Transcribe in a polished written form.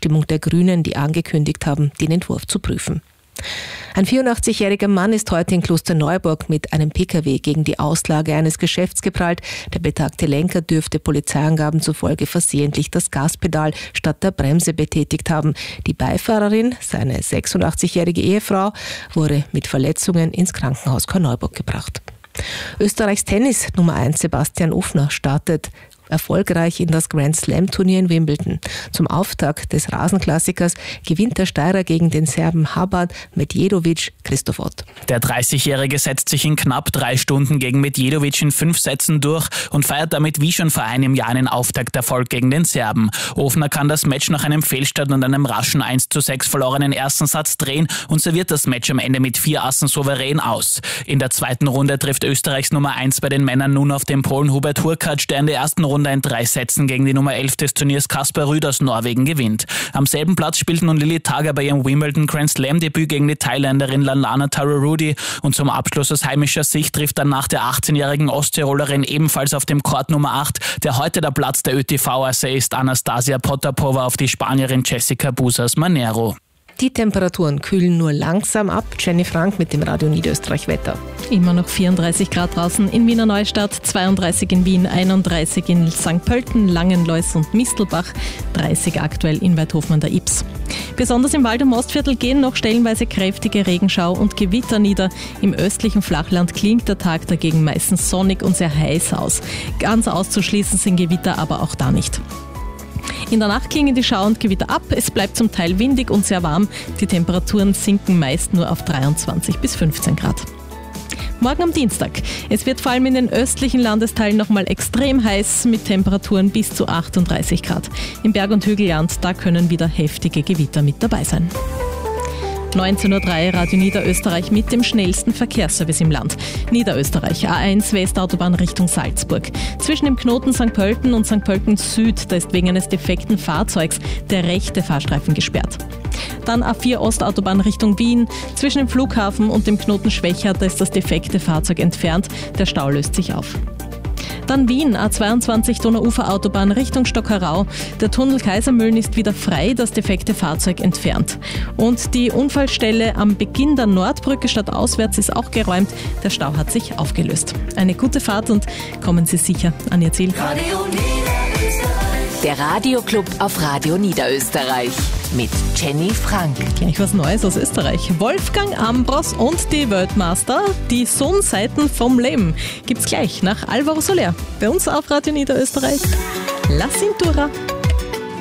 Zustimmung der Grünen, die angekündigt haben, den Entwurf zu prüfen. Ein 84-jähriger Mann ist heute in Klosterneuburg mit einem Pkw gegen die Auslage eines Geschäfts geprallt. Der betagte Lenker dürfte Polizeiangaben zufolge versehentlich das Gaspedal statt der Bremse betätigt haben. Die Beifahrerin, seine 86-jährige Ehefrau, wurde mit Verletzungen ins Krankenhaus Korneuburg gebracht. Österreichs Tennis Nummer 1 Sebastian Ofner startet erfolgreich in das Grand Slam Turnier in Wimbledon. Zum Auftakt des Rasenklassikers gewinnt der Steirer gegen den Serben Habad Medjedovic Christoph Ott. Der 30-Jährige setzt sich in knapp 3 Stunden gegen Medjedovic in 5 Sätzen durch und feiert damit wie schon vor einem Jahr einen Auftakterfolg gegen den Serben. Ofner kann das Match nach einem Fehlstart und einem raschen 1:6 verlorenen ersten Satz drehen und serviert das Match am Ende mit 4 Assen souverän aus. In der zweiten Runde trifft Österreichs Nummer 1 bei den Männern nun auf den Polen Hubert Hurkacz, der in der ersten Runde in 3 Sätzen gegen die Nummer 11 des Turniers Kaspar Rüd aus Norwegen gewinnt. Am selben Platz spielt nun Lily Tager bei ihrem Wimbledon Grand Slam Debüt gegen die Thailänderin Lalana Tarurudi und zum Abschluss aus heimischer Sicht trifft dann nach der 18-jährigen Osttirolerin ebenfalls auf dem Court Nummer 8, der heute der Platz der ÖTV-Asse ist, Anastasia Potapova auf die Spanierin Jessica Busas Manero. Die Temperaturen kühlen nur langsam ab. Jenny Frank mit dem Radio Niederösterreich Wetter. Immer noch 34 Grad draußen in Wiener Neustadt, 32 in Wien, 31 in St. Pölten, Langenlois und Mistelbach, 30 aktuell in Weidhofen an der Ips. Besonders im Wald- und Mostviertel gehen noch stellenweise kräftige Regenschau und Gewitter nieder. Im östlichen Flachland klingt der Tag dagegen meistens sonnig und sehr heiß aus. Ganz auszuschließen sind Gewitter aber auch da nicht. In der Nacht klingen die Schauer und Gewitter ab, es bleibt zum Teil windig und sehr warm. Die Temperaturen sinken meist nur auf 23 bis 15 Grad. Morgen am Dienstag. Es wird vor allem in den östlichen Landesteilen nochmal extrem heiß mit Temperaturen bis zu 38 Grad. Im Berg- und Hügelland, da können wieder heftige Gewitter mit dabei sein. 19:03 Uhr Radio Niederösterreich mit dem schnellsten Verkehrsservice im Land. Niederösterreich, A1 Westautobahn Richtung Salzburg. Zwischen dem Knoten St. Pölten und St. Pölten Süd, da ist wegen eines defekten Fahrzeugs der rechte Fahrstreifen gesperrt. Dann A4 Ostautobahn Richtung Wien. Zwischen dem Flughafen und dem Knoten Schwächert, da ist das defekte Fahrzeug entfernt. Der Stau löst sich auf. Dann Wien, A22 Donauuferautobahn Richtung Stockerau. Der Tunnel Kaisermühlen ist wieder frei, das defekte Fahrzeug entfernt. Und die Unfallstelle am Beginn der Nordbrücke stadtauswärts ist auch geräumt. Der Stau hat sich aufgelöst. Eine gute Fahrt und kommen Sie sicher an Ihr Ziel. Der Radioclub auf Radio Niederösterreich mit Jenny Frank. Gleich was Neues aus Österreich. Wolfgang Ambros und die Weltmaster, die Sonnenseiten vom Leben, gibt's gleich nach Alvaro Soler. Bei uns auf Radio Niederösterreich. La Cintura.